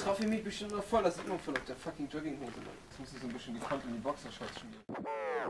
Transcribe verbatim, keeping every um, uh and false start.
traf ich mich bestimmt noch voll, das sieht man voll auf der fucking Jogginghose. Jetzt muss ich so ein bisschen die Kante in die Boxershorts schmieren.